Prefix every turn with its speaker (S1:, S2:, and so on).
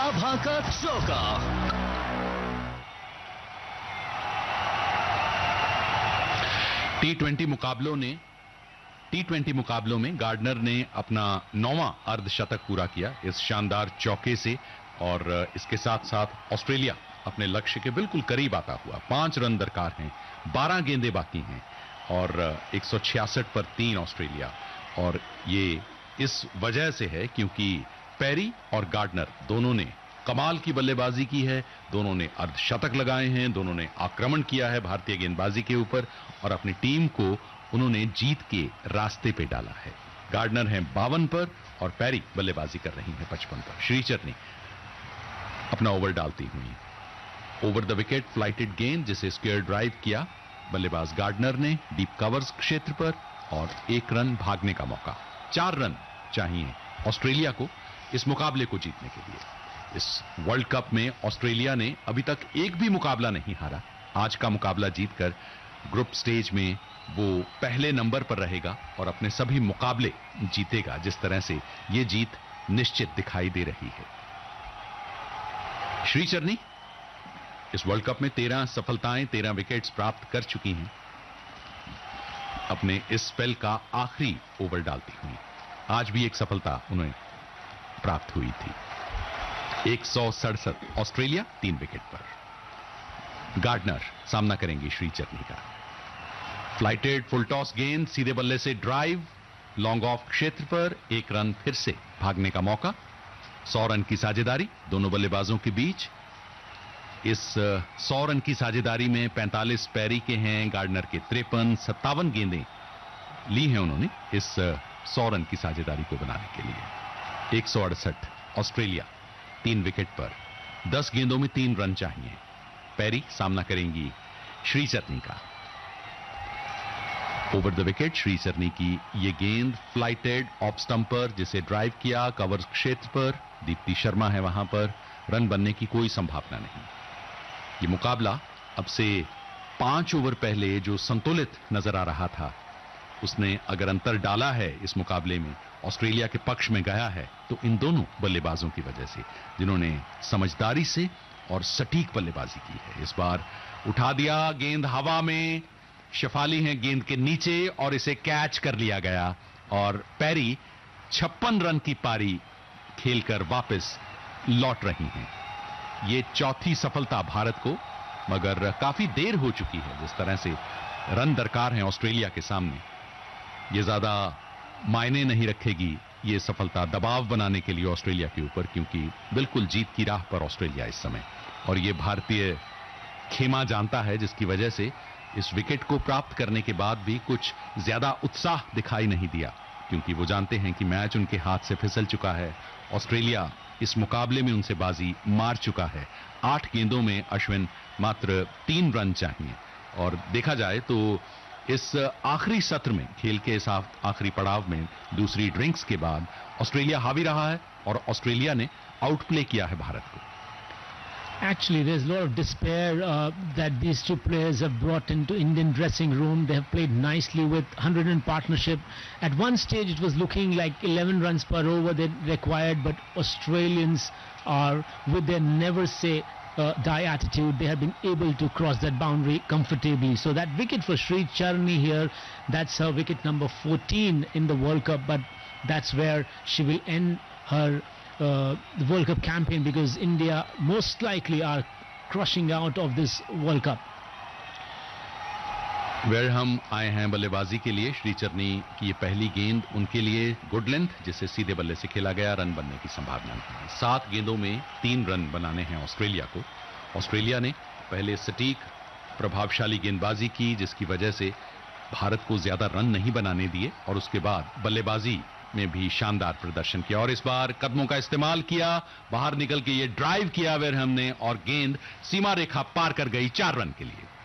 S1: सभा का चौका।
S2: टी20 मुकाबलों में गार्डनर ने अपना 9वां अर्धशतक पूरा किया इस शानदार चौके से, और इसके साथ साथ ऑस्ट्रेलिया अपने लक्ष्य के बिल्कुल करीब आता हुआ। 5 रन दरकार हैं, 12 गेंदें बाकी हैं और 166 पर 3 ऑस्ट्रेलिया। और ये इस वजह से है क्योंकि पेरी और गार्डनर दोनों ने कमाल की बल्लेबाजी की है, दोनों ने अर्धशतक लगाए हैं, दोनों ने आक्रमण किया है भारतीय गेंदबाजी के ऊपर और अपनी टीम को उन्होंने जीत के रास्ते पे डाला है। गार्डनर हैं 52 पर और पेरी बल्लेबाजी कर रही हैं 55 पर। श्रीचरनी अपना ओवर डालती हुई, ओवर द विकेट फ्लाइटेड गेंद जिसे स्क्वायर ड्राइव किया बल्लेबाज गार्डनर ने डीप कवर्स क्षेत्र पर, और 1 रन भागने का मौका। 4 रन चाहिए ऑस्ट्रेलिया को इस मुकाबले को जीतने के लिए। इस वर्ल्ड कप में ऑस्ट्रेलिया ने अभी तक एक भी मुकाबला नहीं हारा। आज का मुकाबला जीतकर ग्रुप स्टेज में वो पहले नंबर पर रहेगा और अपने सभी मुकाबले जीतेगा, जिस तरह से ये जीत निश्चित दिखाई दे रही है। श्रीचरनी इस वर्ल्ड कप में 13 सफलताएं, 13 विकेट्स प्राप्त कर चुकी हैं अपने इस स्पेल का आखिरी ओवर डालती हुई। आज भी एक सफलता उन्हें प्राप्त हुई थी। 167 ऑस्ट्रेलिया 3 विकेट पर। गार्डनर सामना करेंगे श्रीचरनी का। फ्लाइटेड फुल टॉस गेंद, सीधे बल्ले से ड्राइव, लॉन्ग ऑफ क्षेत्र पर 1 रन फिर से भागने का मौका। 100 रन की साझेदारी दोनों बल्लेबाजों के बीच। इस 100 रन की साझेदारी में 45 पेरी के हैं, गार्डनर के 53, 57 गेंदें ली हैं उन्होंने इस 100 रन की साझेदारी को बनाने के लिए। 168 ऑस्ट्रेलिया 3 विकेट पर। 10 गेंदों में 3 रन चाहिए। पेरी सामना करेंगी श्रीचरनी का। ओवर द विकेट श्रीचरनी की ये गेंद फ्लाइटेड ऑफ स्टंपर जिसे ड्राइव किया कवर क्षेत्र पर। दीप्ति शर्मा है वहां पर, रन बनने की कोई संभावना नहीं। ये मुकाबला अब से 5 ओवर पहले जो संतुलित नजर आ रहा था, उसने अगर अंतर डाला है इस मुकाबले में, ऑस्ट्रेलिया के पक्ष में गया है, तो इन दोनों बल्लेबाजों की वजह से, जिन्होंने समझदारी से और सटीक बल्लेबाजी की है। इस बार उठा दिया, गेंद हवा में, शेफाली हैं गेंद के नीचे और इसे कैच कर लिया गया और पेरी 56 रन की पारी खेलकर वापस लौट रही हैं। ये चौथी सफलता भारत को, मगर काफी देर हो चुकी है। जिस तरह से रन दरकार हैं ऑस्ट्रेलिया के सामने, ये ज्यादा मायने नहीं रखेगी ये सफलता दबाव बनाने के लिए ऑस्ट्रेलिया के ऊपर, क्योंकि बिल्कुल जीत की राह पर ऑस्ट्रेलिया इस समय। और ये भारतीय खेमा जानता है, जिसकी वजह से इस विकेट को प्राप्त करने के बाद भी कुछ ज्यादा उत्साह दिखाई नहीं दिया, क्योंकि वो जानते हैं कि मैच उनके हाथ से फिसल चुका है। ऑस्ट्रेलिया इस मुकाबले में उनसे बाजी मार चुका है। 8 गेंदों में अश्विन मात्र 3 रन चाहिए। और देखा जाए तो इस आखिरी सत्र में, खेल के इस आखिरी पड़ाव में, दूसरी ड्रिंक्स के बाद ऑस्ट्रेलिया हावी रहा है और ऑस्ट्रेलिया ने आउटप्ले किया है भारत को।
S3: Actually, there's a lot of despair that these two players have brought into Indian dressing room. They have played nicely with 100 run partnership. At one stage, it was looking like 11 runs per over they required, but Australians are, with their never say die attitude, they have been able to cross that boundary comfortably. So that wicket for Shreecharni here, that's her wicket number 14 in the World Cup, but that's where she will end her the World Cup campaign, because India most likely are crushing out of this World Cup.
S2: Where हम आए हैं बल्लेबाजी के लिए। श्रीचरनी की ये पहली गेंद उनके लिए गुड लेंथ, जिसे सीधे बल्ले से खेला गया, रन बनने की संभावना नहीं। 7 गेंदों में 3 रन बनाने हैं ऑस्ट्रेलिया को। ऑस्ट्रेलिया ने पहले सटीक प्रभावशाली गेंदबाजी की, जिसकी वजह से भारत को ज्यादा रन नहीं बनाने दिए, और उसके बाद बल्लेबाजी में भी शानदार प्रदर्शन किया। और इस बार कदमों का इस्तेमाल किया, बाहर निकल के ये ड्राइव किया वेरहम ने, और गेंद सीमा रेखा पार कर गई 4 रन के लिए।